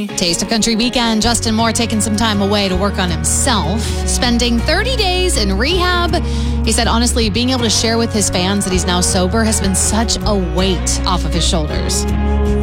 Taste of Country weekend. Justin Moore taking some time away to work on himself, spending 30 days in rehab. He said, honestly, being able to share with his fans that he's now sober has been such a weight off of his shoulders.